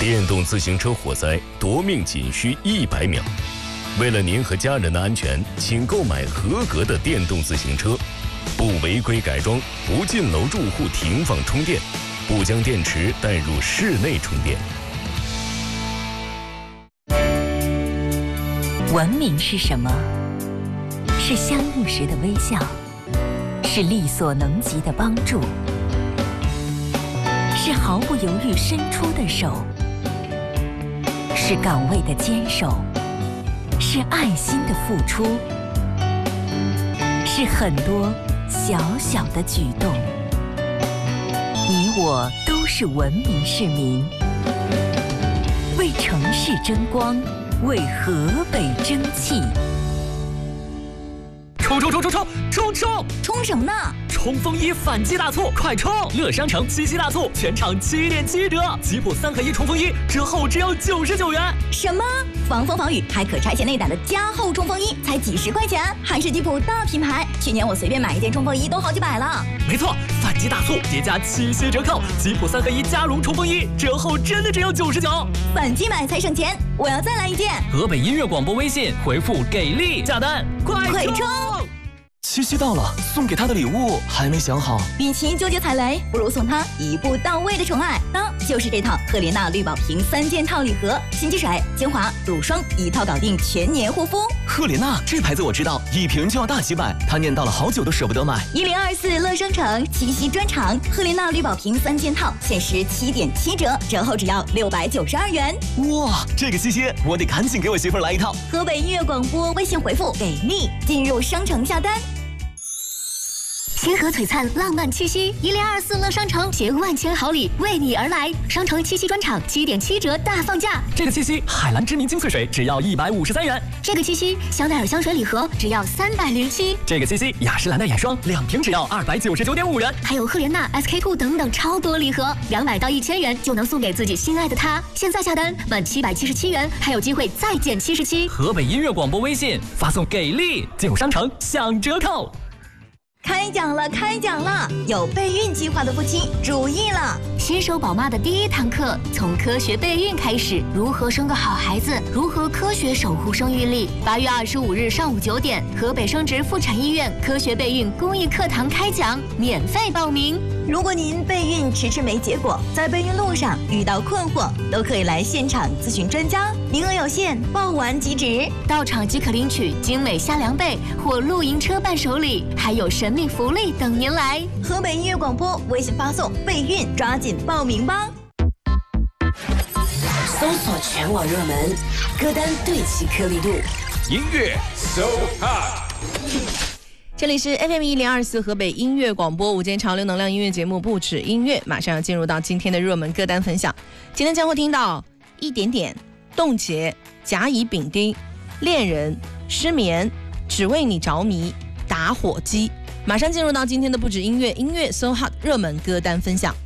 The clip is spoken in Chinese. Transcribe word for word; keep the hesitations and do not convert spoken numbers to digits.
电动自行车火灾夺命仅需一百秒。为了您和家人的安全，请购买合格的电动自行车，不违规改装，不进楼住户停放充电，不将电池带入室内充电。 文明是什么？是相遇时的微笑，是力所能及的帮助，是毫不犹豫伸出的手，是岗位的坚守，是爱心的付出，是很多小小的举动。你我都是文明市民，为城市争光，为河北争气。 冲冲冲冲冲冲冲！ 冲什么呢？ 冲锋衣反击大促，快冲！乐商城七夕大促，全场七点七折，吉普三合一冲锋衣折后只要九十九元。 什么？防风防雨还可拆卸内胆的加厚冲锋衣才几十块钱，还是吉普大品牌。去年我随便买一件冲锋衣都好几百了。 没错，反击大促叠加七夕折扣，吉普三合一加绒冲锋衣折后真的只要九十九。 反击买才省钱，我要再来一件。 河北音乐广播微信回复给力下单，快快冲！ 七夕到了，送给他的礼物还没想好。 与其纠结踩雷，不如送他一步到位的宠爱，那就是这套赫莲娜绿宝瓶三件套礼盒，洗肌水、精华、乳霜一套搞定全年护肤。 赫莲娜这牌子我知道，一瓶就要大几百，他念叨了好久都舍不得买。 一零二四乐商城七夕专场，赫莲娜绿宝瓶三件套限时七点七折，折后只要六百九十二元。 哇，这个七夕我得赶紧给我媳妇儿来一套。 河北音乐广播微信回复给力，进入商城下单。 星河璀璨浪漫七夕，一零二四乐商城携万千好礼为你而来，商城七夕专场七点七折大放价。 这个七夕海蓝之谜精粹水只要一百五十三元， 这个七夕香奈儿香水礼盒只要三百零七， 这个七夕雅诗兰黛眼霜两瓶只要二百九十九点五元， 还有赫莲娜 S K two 等等超多礼盒，两百到一千元就能送给自己心爱的他。现在下单满七百七十七元还有机会再减七十七。 河北音乐广播微信发送给力进入商城享折扣。 开讲了，开讲了！有备孕计划的夫妻注意了， 新手宝妈的第一堂课从科学备孕开始，如何生个好孩子，如何科学守护生育力。八月二十五日上午九点，河北生殖妇产医院科学备孕公益课堂开讲，免费报名。 如果您备孕迟迟没结果，在备孕路上遇到困惑，都可以来现场咨询专家，名额有限，报完即止。 到场即可领取精美虾凉被或露营车伴手礼，还有神秘福利等您来。 河北音乐广播微信发送备孕，抓紧报名吧。 搜索全网热门歌单，对齐颗粒度， 音乐 so hot。 这里是 F M 一零二四河北音乐广播午间潮流能量音乐节目不止音乐，马上要进入到今天的热门歌单分享。今天将会听到一点点、冻结、甲乙丙丁、恋人、失眠、只为你着迷、打火机。马上进入到今天的不止音乐音乐 so hot 热门歌单分享。